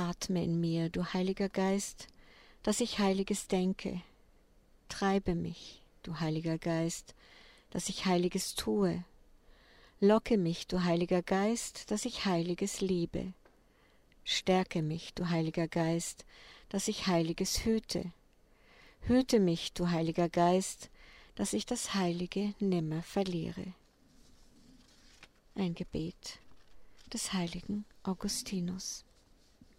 Atme in mir, du Heiliger Geist, dass ich Heiliges denke. Treibe mich, du Heiliger Geist, dass ich Heiliges tue. Locke mich, du Heiliger Geist, dass ich Heiliges liebe. Stärke mich, du Heiliger Geist, dass ich Heiliges hüte. Hüte mich, du Heiliger Geist, dass ich das Heilige nimmer verliere. Ein Gebet des heiligen Augustinus.